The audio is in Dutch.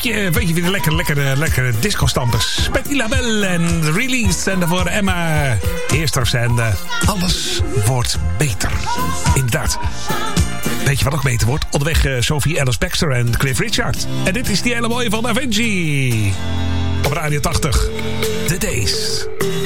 Weet je weer lekkere disco-stampers. Patti LaBelle en Release. En daarvoor Emma Heersters. En alles wordt beter. Inderdaad. Weet je wat ook beter wordt? Onderweg Sophie Ellis-Bextor en Cliff Richard. En dit is die hele mooie van Avicii. Op Radio 80. The Days.